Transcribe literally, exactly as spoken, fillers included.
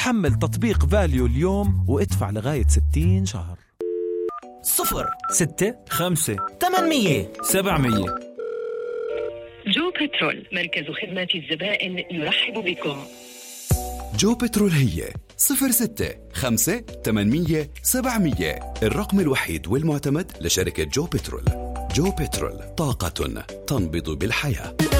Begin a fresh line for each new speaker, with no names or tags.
حمل تطبيق فاليو اليوم وادفع لغاية ستين شهر.
صفر ستة خمسة ثمانمية
سبعمية.
جو بترول، مركز خدمات الزبائن، يرحب بكم.
جو بترول هي صفر ستة خمسة ثمانمية سبعمية، الرقم الوحيد والمعتمد لشركة جو بترول. جو بترول، طاقة تنبض بالحياة.